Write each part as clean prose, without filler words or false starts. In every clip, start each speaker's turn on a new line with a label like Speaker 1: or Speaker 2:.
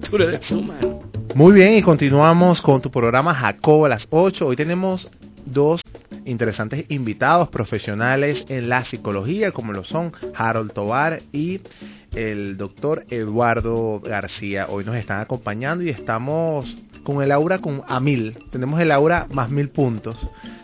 Speaker 1: naturaleza humana.
Speaker 2: Muy bien, y continuamos con tu programa Jacobo a las 8. Hoy tenemos dos interesantes invitados profesionales en la psicología, como lo son Harold Tovar y el doctor Eduardo García. Hoy nos están acompañando y estamos con el aura a 1000. Tenemos el aura más 1000 puntos.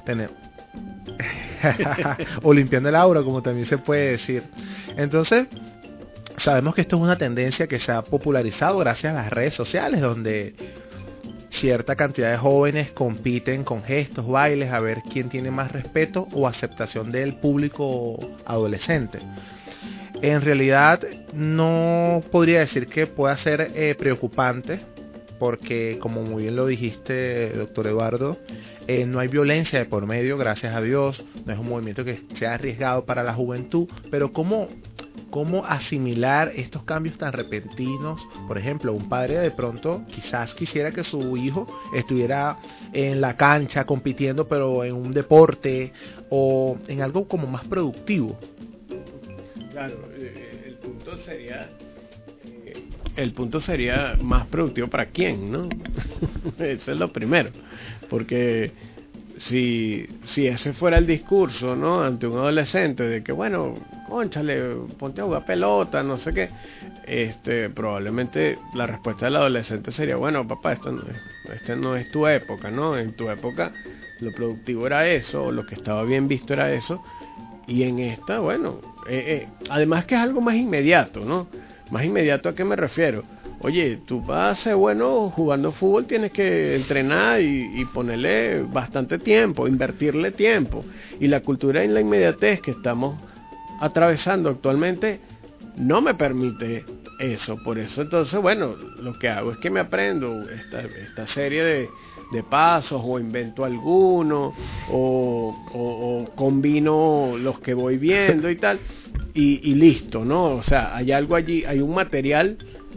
Speaker 2: O limpiando el aura, como también se puede decir. Entonces, sabemos que esto es una tendencia que se ha popularizado gracias a las redes sociales, donde cierta cantidad de jóvenes compiten con gestos, bailes, a ver quién tiene más respeto o aceptación del público adolescente. En realidad no podría decir que pueda ser preocupante, porque como muy bien lo dijiste, doctor Eduardo, no hay violencia de por medio, gracias a Dios. No es un movimiento que sea arriesgado para la juventud, pero ¿cómo asimilar estos cambios tan repentinos? Por ejemplo, un padre de pronto quizás quisiera que su hijo estuviera en la cancha compitiendo, pero en un deporte o en algo como más productivo.
Speaker 1: Claro, el punto sería más productivo para quién, ¿no? Eso es lo primero, porque si ese fuera el discurso, ¿no?, ante un adolescente, de que bueno, cónchale, ponte a jugar pelota, no sé qué, probablemente la respuesta del adolescente sería, bueno, papá, esta no es tu época, ¿no? En tu época lo productivo era eso, lo que estaba bien visto era eso, y en esta, bueno, además que es algo más inmediato, ¿no? Más inmediato, ¿a qué me refiero? Oye, tú vas a ser bueno jugando fútbol, tienes que entrenar y ponerle bastante tiempo, invertirle tiempo. Y la cultura en la inmediatez que estamos atravesando actualmente no me permite eso. Por eso, entonces, bueno, lo que hago es que me aprendo esta serie de pasos, o invento alguno, o combino los que voy viendo y tal, y listo, ¿no? O sea, hay algo allí, hay un material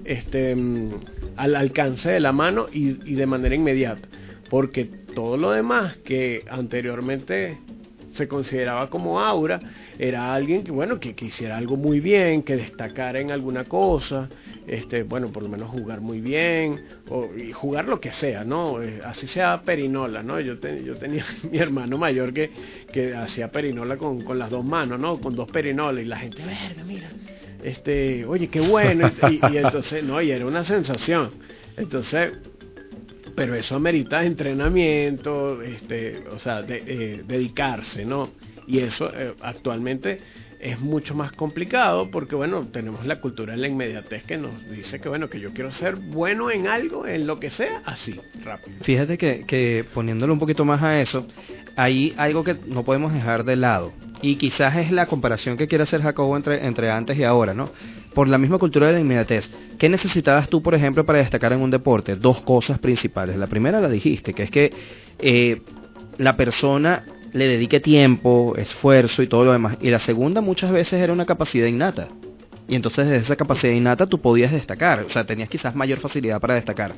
Speaker 1: al alcance de la mano y de manera inmediata, porque todo lo demás que anteriormente se consideraba como aura era alguien que, bueno, que hiciera algo muy bien, que destacara en alguna cosa, bueno, por lo menos jugar muy bien, y jugar lo que sea, ¿no? Así sea perinola, ¿no? Yo tenía mi hermano mayor que hacía perinola con las dos manos, ¿no? Con dos perinolas, y la gente, verga, mira, oye, qué bueno, y entonces, no, y era una sensación. Entonces, pero eso amerita entrenamiento, o sea, dedicarse, ¿no? Y eso actualmente es mucho más complicado, porque bueno, tenemos la cultura de la inmediatez que nos dice que bueno, que yo quiero ser bueno en algo, en lo que sea, así, rápido.
Speaker 3: Fíjate que poniéndolo un poquito más a eso, hay algo que no podemos dejar de lado, y quizás es la comparación que quiere hacer Jacobo entre antes y ahora, ¿no? Por la misma cultura de la inmediatez. ¿Qué necesitabas tú, por ejemplo, para destacar en un deporte? Dos cosas principales. La primera la dijiste, que es que la persona le dedique tiempo, esfuerzo y todo lo demás. Y la segunda muchas veces era una capacidad innata. Y entonces desde esa capacidad innata tú podías destacar. O sea, tenías quizás mayor facilidad para destacar.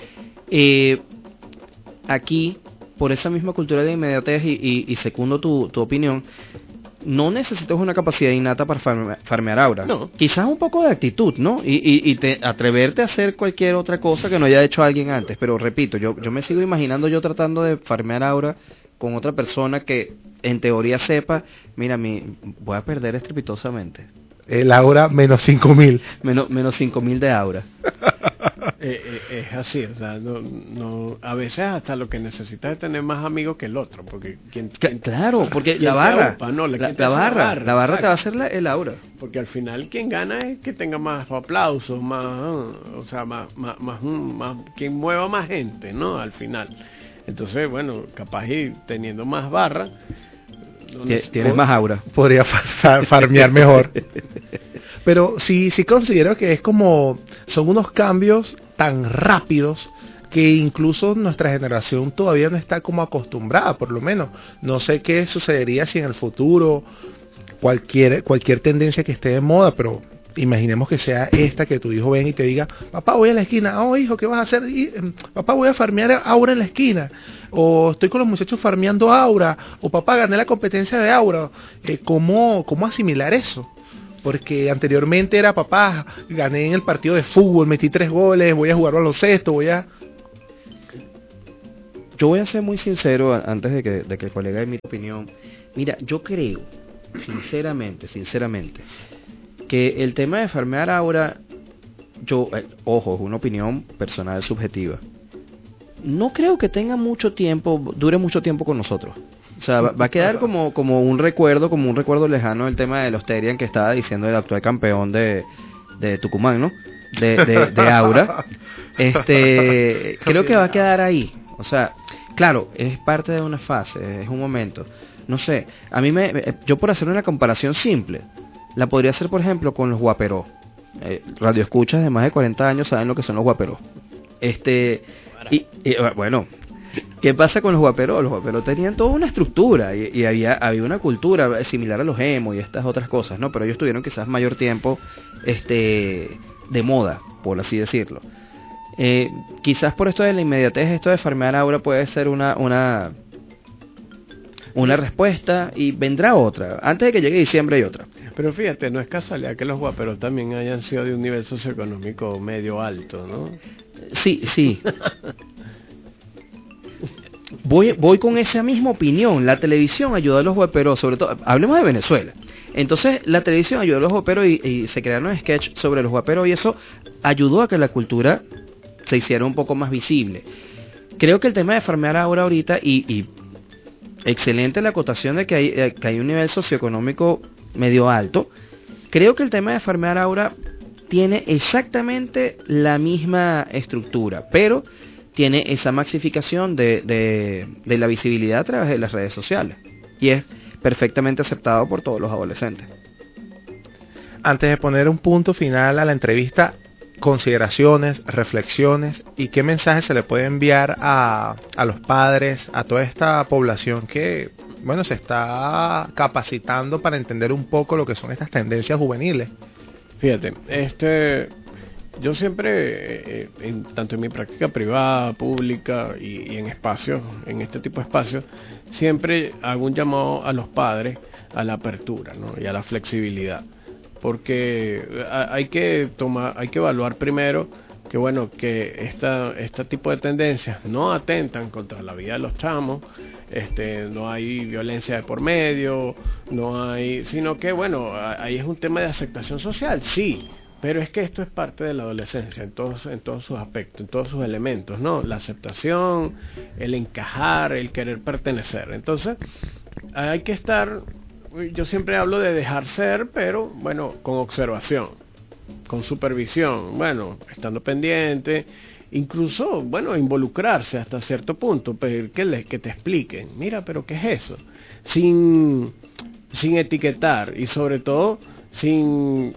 Speaker 3: Aquí, por esa misma cultura de inmediatez y secundo tu opinión, no necesitas una capacidad innata para farmear aura.
Speaker 1: No.
Speaker 3: Quizás un poco de actitud, ¿no? Y atreverte a hacer cualquier otra cosa que no haya hecho alguien antes. Pero repito, yo me sigo imaginando yo tratando de farmear aura con otra persona que en teoría sepa, mira, voy a perder estrepitosamente.
Speaker 2: El aura menos 5000.
Speaker 3: Menos 5000 de aura.
Speaker 1: Es así, o sea, no, a veces hasta lo que necesitas es tener más amigos que el otro, porque
Speaker 3: claro, porque la barra, la barra te va a hacer el aura,
Speaker 1: porque al final quien gana es que tenga más aplausos, más, o sea, más quien mueva más gente, ¿no? Al final, entonces, bueno, capaz y teniendo más barra
Speaker 3: tienes más aura,
Speaker 2: podría farmear mejor. Pero sí considero que es como, son unos cambios tan rápidos que incluso nuestra generación todavía no está como acostumbrada, por lo menos. No sé qué sucedería si en el futuro cualquier tendencia que esté de moda, pero imaginemos que sea esta, que tu hijo venga y te diga, papá, voy a la esquina. Oh, hijo, ¿qué vas a hacer? Papá, voy a farmear aura en la esquina. O estoy con los muchachos farmeando aura. O papá, gané la competencia de aura. ¿Cómo asimilar eso? porque anteriormente era papá, gané en el partido de fútbol, metí 3 goles, voy a jugar baloncesto,
Speaker 3: Yo voy a ser muy sincero antes de que el colega dé mi opinión. Mira, yo creo, sinceramente, que el tema de farmear aura, ojo, es una opinión personal subjetiva. No creo que tenga mucho tiempo, dure mucho tiempo con nosotros. O sea, va a quedar como un recuerdo lejano el tema de los Terian que estaba diciendo el actual campeón de Tucumán, ¿no? De Aura. Creo que va a quedar ahí. O sea, claro, es parte de una fase, es un momento. No sé, yo por hacer una comparación simple, la podría hacer, por ejemplo, con los guaperó. Radioescuchas de más de 40 años saben lo que son los guaperó. Bueno, ¿qué pasa con los guaperó? Los guaperó tenían toda una estructura y había una cultura similar a los emo y estas otras cosas, ¿no? Pero ellos tuvieron quizás mayor tiempo de moda, por así decirlo. Quizás por esto de la inmediatez, esto de farmear aura puede ser una respuesta y vendrá otra. Antes de que llegue diciembre hay otra.
Speaker 1: Pero fíjate, no es casualidad que los guaperos también hayan sido de un nivel socioeconómico medio alto, ¿no?
Speaker 3: Sí. Voy con esa misma opinión. La televisión ayudó a los guaperos, sobre todo, hablemos de Venezuela. Entonces, la televisión ayudó a los guaperos y se crearon sketches sobre los guaperos y eso ayudó a que la cultura se hiciera un poco más visible. Creo que el tema de farmear ahorita y excelente la acotación de que hay un nivel socioeconómico medio alto. Creo que el tema de farmear aura tiene exactamente la misma estructura, pero tiene esa maxificación de la visibilidad a través de las redes sociales y es perfectamente aceptado por todos los adolescentes.
Speaker 2: Antes de poner un punto final a la entrevista, consideraciones, reflexiones y qué mensaje se le puede enviar a los padres, a toda esta población que, bueno, se está capacitando para entender un poco lo que son estas tendencias juveniles.
Speaker 1: Fíjate, yo siempre, tanto en mi práctica privada, pública y en espacios, en este tipo de espacios, siempre hago un llamado a los padres a la apertura, ¿no? Y a la flexibilidad. Porque hay que evaluar primero que bueno, que este tipo de tendencias no atentan contra la vida de los chamos, no hay violencia de por medio, sino que bueno, ahí es un tema de aceptación social, sí, pero es que esto es parte de la adolescencia en todos sus aspectos, en todos sus elementos, ¿no? La aceptación, el encajar, el querer pertenecer. Entonces, hay que estar. Yo siempre hablo de dejar ser, pero bueno, con observación, con supervisión, bueno, estando pendiente, incluso, bueno, involucrarse hasta cierto punto, pedir que te expliquen, mira, pero ¿qué es eso? Sin etiquetar y sobre todo sin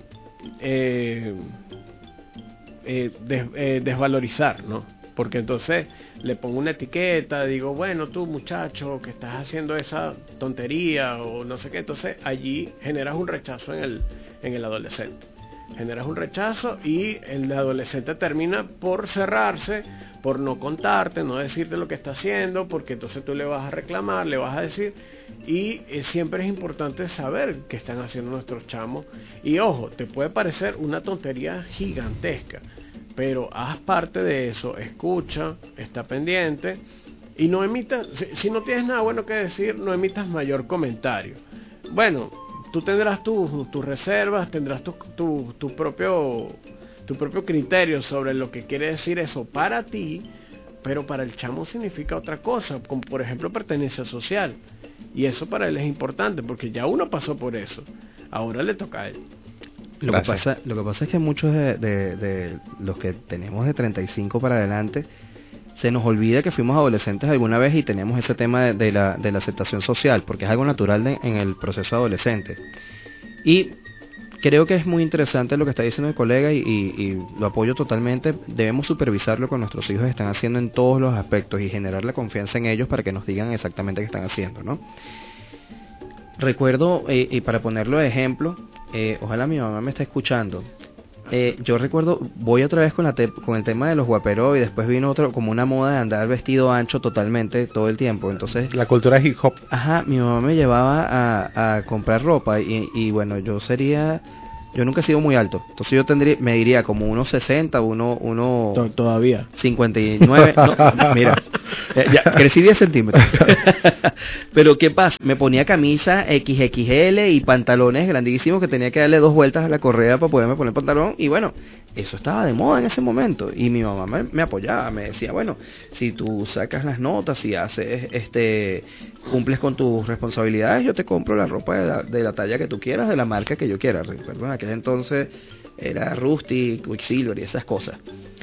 Speaker 1: desvalorizar, ¿no? Porque entonces le pongo una etiqueta, digo, bueno, tú muchacho que estás haciendo esa tontería o no sé qué, entonces allí generas un rechazo en el adolescente. Generas un rechazo y el adolescente termina por cerrarse, por no contarte, no decirte lo que está haciendo, porque entonces tú le vas a reclamar, le vas a decir, y siempre es importante saber qué están haciendo nuestros chamos. Y ojo, te puede parecer una tontería gigantesca, pero haz parte de eso, escucha, está pendiente y no emitas, si no tienes nada bueno que decir, no emitas mayor comentario. Bueno, tú tendrás tus reservas, tendrás tu propio criterio sobre lo que quiere decir eso para ti, pero para el chamo significa otra cosa, como por ejemplo pertenencia social, y eso para él es importante porque ya uno pasó por eso, ahora le toca a él.
Speaker 3: Lo que pasa es que muchos de los que tenemos de 35 para adelante se nos olvida que fuimos adolescentes alguna vez y tenemos ese tema de la aceptación social, porque es algo natural en el proceso adolescente. Y creo que es muy interesante lo que está diciendo el colega y lo apoyo totalmente. Debemos supervisar lo que nuestros hijos están haciendo en todos los aspectos y generar la confianza en ellos para que nos digan exactamente qué están haciendo, ¿no? Recuerdo, y para ponerlo de ejemplo, ojalá mi mamá me esté escuchando. Yo recuerdo, voy otra vez con el tema de los guaperos y después vino otro, como una moda de andar vestido ancho totalmente todo el tiempo. Entonces
Speaker 2: la cultura hip hop.
Speaker 3: Ajá, mi mamá me llevaba a comprar ropa y bueno, yo sería Yo nunca he sido muy alto. Entonces yo me diría como 1.60,
Speaker 1: Todavía.
Speaker 3: 59. No, mira, ya crecí 10 centímetros. Pero ¿qué pasa? Me ponía camisa XXL y pantalones grandísimos que tenía que darle 2 vueltas a la correa para poderme poner pantalón. Y bueno, eso estaba de moda en ese momento. Y mi mamá me apoyaba, me decía, bueno, si tú sacas las notas, si haces, cumples con tus responsabilidades, yo te compro la ropa de la talla que tú quieras, de la marca que yo quiera. Perdón, aquel entonces era Rusty, Quicksilver y esas cosas.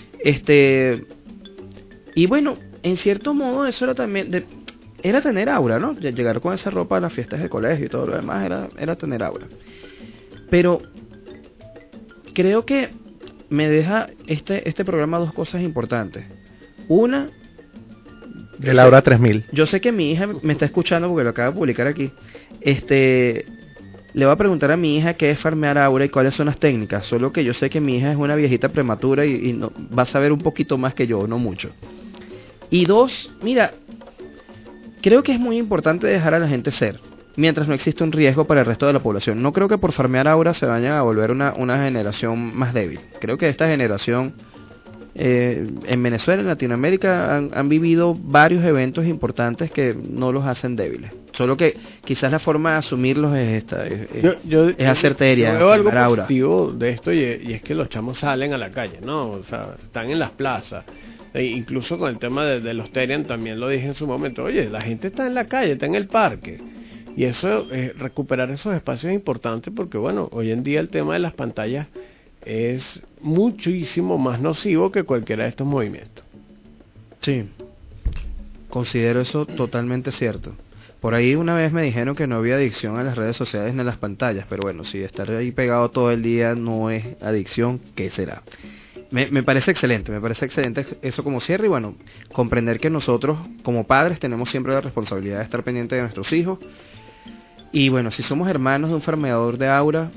Speaker 3: Y bueno, en cierto modo eso era también era tener aura, ¿no? Llegar con esa ropa a las fiestas de colegio y todo lo demás era tener aura. Pero creo que me deja este programa 2 cosas importantes. Una,
Speaker 2: El Aura 3000.
Speaker 3: yo sé que mi hija me está escuchando porque lo acaba de publicar aquí. Le voy a preguntar a mi hija qué es farmear aura y cuáles son las técnicas. Solo que yo sé que mi hija es una viejita prematura y no, va a saber un poquito más que yo, no mucho. Y 2, mira, creo que es muy importante dejar a la gente ser, mientras no existe un riesgo para el resto de la población. No creo que por farmear aura se vayan a volver una generación más débil. Creo que esta generación en Venezuela, en Latinoamérica, han vivido varios eventos importantes que no los hacen débiles. Solo que quizás la forma de asumirlos es esta, es hacer teria.
Speaker 1: Yo veo algo
Speaker 3: aura.
Speaker 1: positivo de esto y es que los chamos salen a la calle, ¿no? O sea, están en las plazas. Incluso con el tema de los Terian también lo dije en su momento. Oye, la gente está en la calle, está en el parque. Y eso, recuperar esos espacios es importante porque, bueno, hoy en día el tema de las pantallas es muchísimo más nocivo que cualquiera de estos movimientos.
Speaker 3: Sí, considero eso totalmente cierto. Por ahí una vez me dijeron que no había adicción a las redes sociales ni a las pantallas, pero bueno, si estar ahí pegado todo el día no es adicción, ¿qué será? Me parece excelente eso como cierre y bueno, comprender que nosotros como padres tenemos siempre la responsabilidad de estar pendientes de nuestros hijos. Y bueno, si somos hermanos de un farmeador de aura,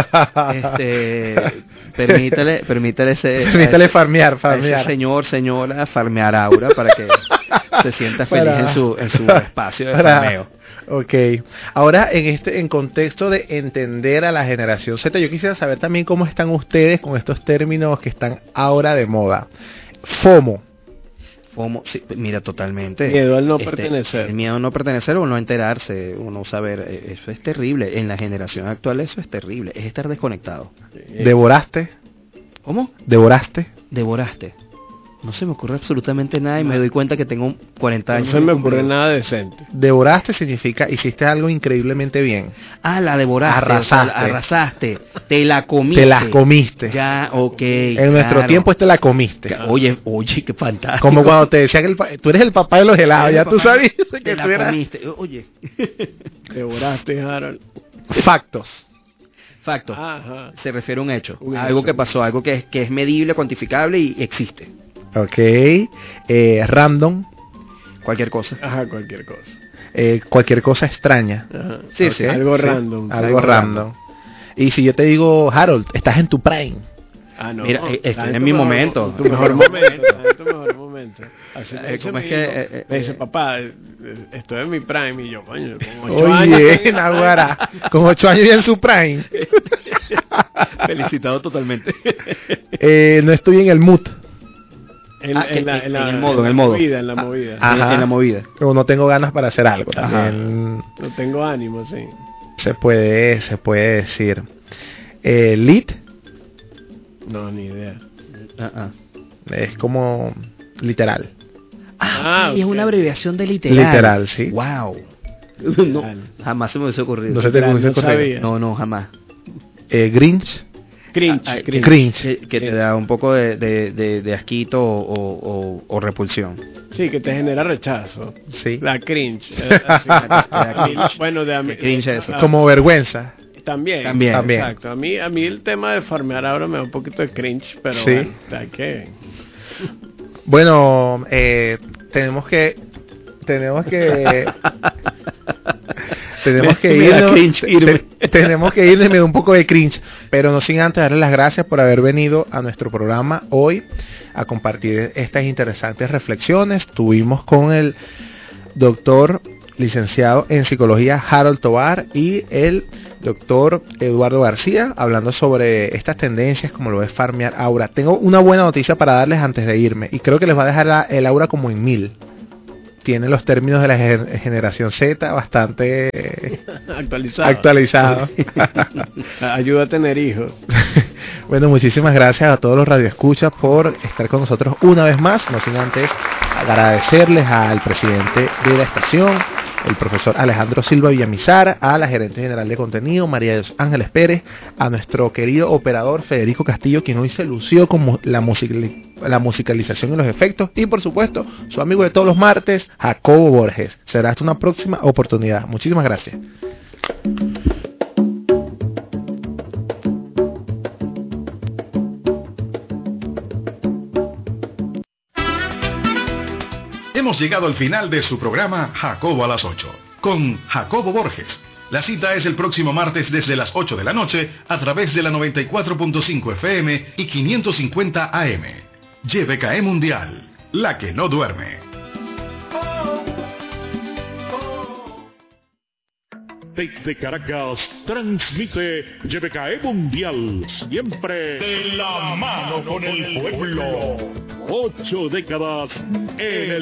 Speaker 3: permítale
Speaker 2: farmear.
Speaker 3: A ese señora, farmear aura para que se sienta feliz en su espacio de farmeo.
Speaker 2: Ok. Ahora, en contexto de entender a la generación Z, yo quisiera saber también cómo están ustedes con estos términos que están ahora de moda. FOMO.
Speaker 3: Sí, mira, totalmente.
Speaker 1: Miedo al no pertenecer.
Speaker 3: El miedo a no pertenecer o no enterarse, o no saber. Eso es terrible. En la generación actual eso es terrible. Es estar desconectado.
Speaker 2: ¿Devoraste?
Speaker 3: ¿Cómo?
Speaker 2: ¿Devoraste?
Speaker 3: No se me ocurre absolutamente nada y me doy cuenta que tengo 40 años.
Speaker 1: No se me ocurre nada decente.
Speaker 2: Devoraste significa hiciste algo increíblemente bien.
Speaker 3: Ah, la devoraste. Arrasaste. Te la comiste.
Speaker 2: Te las comiste.
Speaker 3: Ya, ok.
Speaker 2: En nuestro tiempo te la comiste.
Speaker 3: Oye, qué fantástico.
Speaker 2: Como cuando te decía que tú eres el papá de los helados. Ya tú sabías que
Speaker 3: te
Speaker 2: tú
Speaker 3: la comiste. Oye.
Speaker 1: Devoraste, Harold.
Speaker 2: Factos.
Speaker 3: Ajá. Se refiere a un hecho. Algo que pasó, algo que es medible, cuantificable y existe.
Speaker 2: Ok. Random.
Speaker 3: Cualquier cosa.
Speaker 1: Ajá, cualquier cosa.
Speaker 2: Cualquier cosa extraña.
Speaker 1: Ajá.
Speaker 3: Sí,
Speaker 1: Okay. Algo random.
Speaker 2: Algo random. Y si yo te digo, Harold, estás en tu prime.
Speaker 1: Ah, no.
Speaker 3: Mira, estoy en mi momento.
Speaker 1: Tu mejor momento. Tu mejor momento. Así
Speaker 3: ¿Cómo es que
Speaker 1: me dice, papá, estoy en mi prime. Y yo, coño, con 8 años.
Speaker 2: Oye, Naguara, con 8 años ya en su prime.
Speaker 3: Felicitado totalmente.
Speaker 2: No estoy en el mood.
Speaker 3: En el modo.
Speaker 1: En la movida.
Speaker 2: Ajá.
Speaker 3: En la movida.
Speaker 2: O no tengo ganas para hacer algo. También
Speaker 1: no tengo ánimo, sí.
Speaker 2: Se puede decir. Lead.
Speaker 1: No, ni idea.
Speaker 2: Es como literal.
Speaker 3: Okay. Es una abreviación de literal.
Speaker 2: Literal, sí.
Speaker 3: Wow. No, jamás se me hubiese ocurrido.
Speaker 2: No se te hubiese ocurrido.
Speaker 3: No, jamás.
Speaker 2: Grinch.
Speaker 3: Cringe. Que te da un poco de asquito o repulsión.
Speaker 1: Sí, que te genera rechazo.
Speaker 2: Sí.
Speaker 1: La cringe. Bueno,
Speaker 3: cringe es eso.
Speaker 2: Como vergüenza.
Speaker 1: También. Exacto. A mí el tema de farmear ahora me da un poquito de cringe, pero
Speaker 2: sí.
Speaker 1: Bueno, que...
Speaker 2: Bueno, tenemos que irnos, me da un poco de cringe, pero no sin antes darles las gracias por haber venido a nuestro programa hoy a compartir estas interesantes reflexiones. Tuvimos con el doctor licenciado en psicología Harold Tovar y el doctor Eduardo García, hablando sobre estas tendencias como lo es farmear aura. Tengo una buena noticia para darles antes de irme, y creo que les va a dejar el aura como en 1000. Tiene los términos de la generación Z bastante actualizados.
Speaker 1: Ayuda a tener hijos.
Speaker 2: Bueno, muchísimas gracias a todos los radioescuchas por estar con nosotros una vez más. No sin antes agradecerles al presidente de la estación, el profesor Alejandro Silva Villamizar, a la gerente general de contenido, María de Ángeles Pérez, a nuestro querido operador Federico Castillo, quien hoy se lució con la musicalización y los efectos, y por supuesto, su amigo de todos los martes, Jacobo Borges. Será hasta una próxima oportunidad. Muchísimas gracias.
Speaker 4: Hemos llegado al final de su programa Jacobo a las 8, con Jacobo Borges. La cita es el próximo martes desde las 8 de la noche a través de la 94.5 FM y 550 AM. YBKE Mundial, la que no duerme.
Speaker 5: Desde Caracas transmite YBKE Mundial, siempre de la mano con el pueblo. 8 décadas en el